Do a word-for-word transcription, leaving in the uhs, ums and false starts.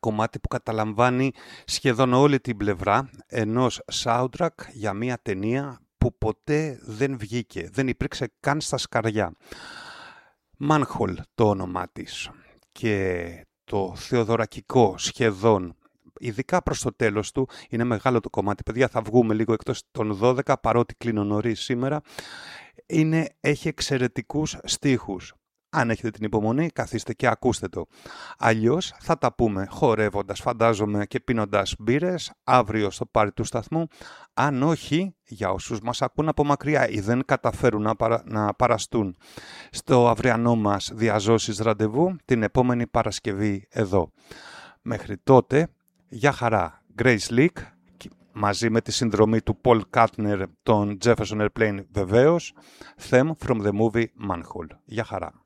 κομμάτι που καταλαμβάνει σχεδόν όλη την πλευρά ενός soundtrack για μια ταινία που ποτέ δεν βγήκε, δεν υπήρξε καν στα σκαριά. Manhole το όνομά της και το θεοδωρακικό σχεδόν, ειδικά προς το τέλος του, είναι μεγάλο το κομμάτι. Παιδιά, θα βγούμε λίγο εκτός των δώδεκα, παρότι κλείνω νωρίς σήμερα. Είναι, έχει εξαιρετικούς στίχους. Αν έχετε την υπομονή, καθίστε και ακούστε το. Αλλιώς θα τα πούμε χορεύοντας, φαντάζομαι, και πίνοντας μπύρες αύριο στο πάρτι του σταθμού. Αν όχι, για όσους μας ακούν από μακριά ή δεν καταφέρουν να, παρα... να παραστούν στο αυριανό μας διαζώσεις ραντεβού την επόμενη Παρασκευή εδώ. Μέχρι τότε, για χαρά, Grace Leak, μαζί με τη συνδρομή του Paul Kantner, των Jefferson Airplane βεβαίως, Them from the movie Manhole. Για χαρά.